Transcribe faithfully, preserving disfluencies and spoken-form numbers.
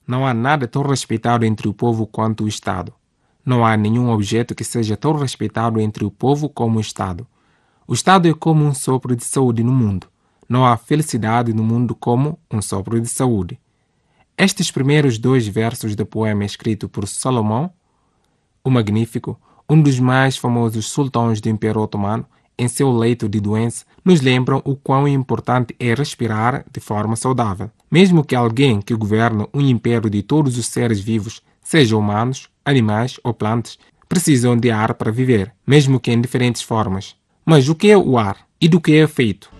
Não há nada tão respeitado entre o povo quanto o Estado. Não há nenhum objeto que seja tão respeitado entre o povo como o Estado. O Estado é como um sopro de saúde no mundo. Não há felicidade no mundo como um sopro de saúde. Estes primeiros dois versos do poema escrito por Salomão, o Magnífico, um dos mais famosos sultões do Império Otomano, em seu leito de doença, nos lembram o quão importante é respirar de forma saudável. Mesmo que alguém que governa um império de todos os seres vivos, sejam humanos, animais ou plantas, precisam de ar para viver, mesmo que em diferentes formas. Mas o que é o ar e do que é feito?